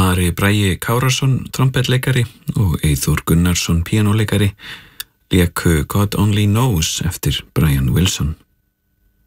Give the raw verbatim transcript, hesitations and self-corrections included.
Ari Bragi Kárason, trompetleikari og Eyþór Gunnarsson, píanóleikari, léku God Only Knows eftir Brian Wilson.